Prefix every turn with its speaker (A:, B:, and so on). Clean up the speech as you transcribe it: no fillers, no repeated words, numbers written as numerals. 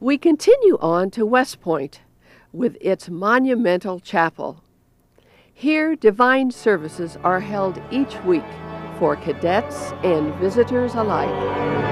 A: We continue on to West Point with its monumental chapel. Here, divine services are held each week for cadets and visitors alike.